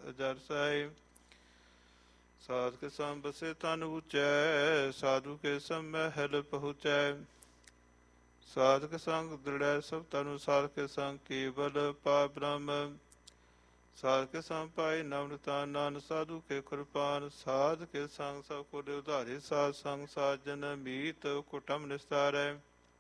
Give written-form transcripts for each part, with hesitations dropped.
ਅਜਰ ਸਹਿ। ਸਾਧ ਕੇ ਸੰਗ ਬਸੇ ਤਨ ਉਚੈ, ਸਾਧੂ ਕੇ ਸੰਗ ਮਹਿਲ ਪਹੁੰਚੈ। ਸਾਧ ਕੇ ਸੰਗ ਦ੍ਰਿੜੈ ਸਭ ਤਨੁ, ਸਾਧ ਕੇ ਸੰਗ ਕੇਵਲ ਪਾਰ ਬ੍ਰਹਮ। ਸਾਧ ਕੇ ਸੰਗ ਪਾਈ ਨਵਨਤਾ ਨਾਨਕ, ਸਾਧੂ ਕੇ ਕਿਰਪਾਨ। ਸਾਧ ਕੇ ਸੰਗ ਸਭ ਕੋ ਉਧਾਰੇ, ਸਾਧ ਸੰਗ ਸਾਜਨ ਮੀਤ ਕੁਟਮ ਨਿਸਤਾਰੈ।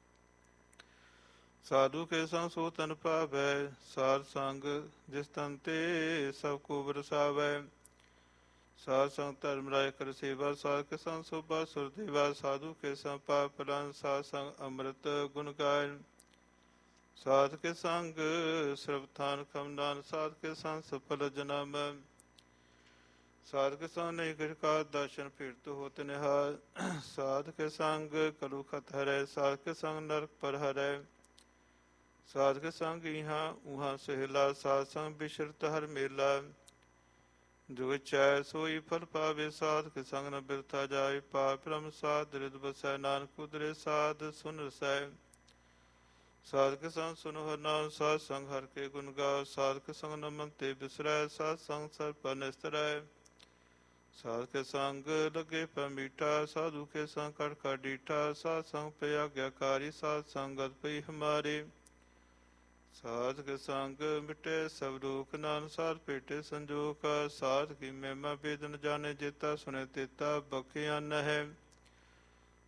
ਸਾਧੂ ਕੇ ਸੰਗ ਸੋ ਤਨ ਭਾਵੈ, ਸਾਧ ਸੰਗ ਜਿਸ ਤਨ ਤੇ ਸਭ ਕੋ ਵਰਸਾਵੈ। ਸਾਧ ਸੰਗ ਧਰਮ ਰਾਇ ਕਰ ਸੇਵਾ, ਸਾਧ ਕੇ ਸੰਗ ਸੋਭਾ ਸੁਰ ਦੇਵਾ। ਸਾਧੂ ਕੇ ਸੰਗ ਪਾਪ ਪਲਨ, ਸਾਧ ਸੰਗ ਅੰਮ੍ਰਿਤ ਗੁਣ ਗਾਇਨ। ਸਾਧ ਕੇ ਸੰਗ ਸਰਬਥਾਨ ਖਮਨਾਨ, ਸਾਧ ਕੇ ਸੰਗ ਸਫਲ ਜਨਮ। ਸਾਧ ਕੇ ਸੰਗ ਨਹੀਂ ਕਿਛ ਕਾ ਦਰਸ਼ਨ, ਫਿਰਤ ਹੋਤ ਨਿਹਾਲ। ਸਾਧ ਕੇ ਸੰਗ ਕਲੂ ਖਤ ਹਰੈ, ਸਾਧ ਕੇ ਸੰਗ ਨਰਕ ਪਰ ਹਰੈ। ਸਾਧ ਕੇ ਸੰਗ ਇਹਾਂ ਉਹਾਂ ਸਹਿਲਾ, ਸਾਧ ਸੰਗ ਬਿਸ਼ਰਤ ਹਰ ਮੇਲਾ। ਜੋ ਇਛੈ ਸੋਈ ਫਲ ਪਾਵੇ, ਸਾਧ ਕੇ ਸੰਗ ਨ ਬਿਰਥਾ ਜਾਏ। ਪਾਰ ਬ੍ਰਹਮ ਸਾਧ ਰਿਦ ਬਸੈ, ਨਾਨਕ ਉਦਰੇ ਸਾਧ ਸੁਨ ਰਸੈ। ਸਾਧ ਕੇ ਸੰਗ ਸੁਨੋ ਹਰਿ ਨਾਮ, ਸਾਧ ਸੰਗ ਹਰਿ ਕੇ ਗੁਣ ਗਾਓ। ਸਾਧ ਕੇ ਸੰਗ ਨਮਨ ਤੇ ਬਿਸਰੈ, ਸਾਧ ਸੰਗ ਸਰ ਪਰ ਨਿਸਤਰੈ। ਸਾਧ ਕੇ ਸੰਗ ਲਗੇ ਪਰ ਮੀਠਾ, ਸਾਧੂ ਕੇ ਸੰਗ ਕੜ ਕੜ ਡੀਠਾ। ਸਾਧ ਸੰਗ ਪੈ ਆਗਿਆਕਾਰੀ, ਸਾਧ ਸੰਗਤ ਪਈ ਹਮਾਰੇ। ਸਾਧ ਕੇ ਸੰਗ ਮਿਟੇ ਸਭ ਦੁਖ, ਨਾਨਕ ਸਾਧ ਭੇਟੇ ਸੰਜੋਗ। ਸਾਧ ਕੀ ਮਹਿਮਾ ਬੇਦ ਨ ਜਾਣੇ, ਜੇਤਾ ਸੁਣੇ ਤੇਤਾ ਬਖਿਆ ਨ ਹੈ।